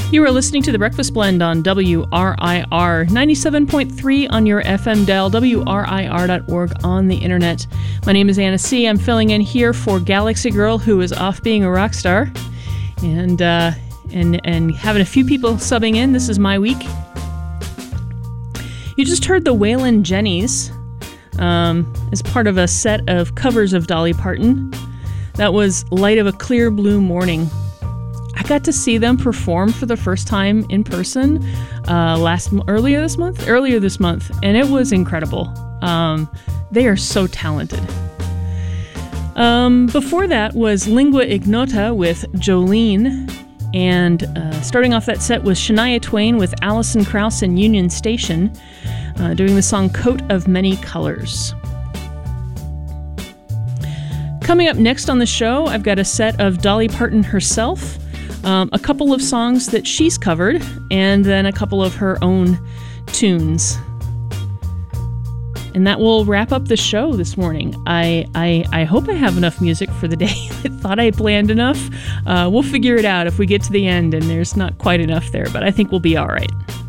You are listening to The Breakfast Blend on WRIR 97.3 on your FM dial, WRIR.org on the internet. My name is Anna C. I'm filling in here for Galaxy Girl, who is off being a rock star, and having a few people subbing in. This is my week. You just heard the Waylon Jennys as part of a set of covers of Dolly Parton. That was Light of a Clear Blue Morning. I got to see them perform for the first time in person earlier this month, and it was incredible. They are so talented. Before that was Lingua Ignota with Jolene, and starting off that set was Shania Twain with Alison Krauss and Union Station, doing the song Coat of Many Colors. Coming up next on the show, I've got a set of Dolly Parton herself, a couple of songs that she's covered, and then a couple of her own tunes. And that will wrap up the show this morning. I hope I have enough music for the day. I thought I planned enough. We'll figure it out if we get to the end and there's not quite enough there, but I think we'll be all right.